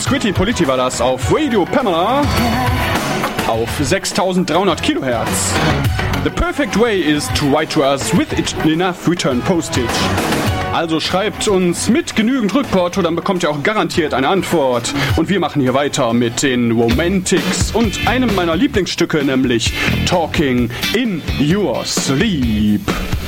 Squitty Politti war das auf Radio Pamela auf 6300 Kilohertz. The perfect way is to write to us with enough return postage. Also schreibt uns mit genügend Rückporto, dann bekommt ihr auch garantiert eine Antwort. Und wir machen hier weiter mit den Romantics und einem meiner Lieblingsstücke, nämlich Talking in Your Sleep.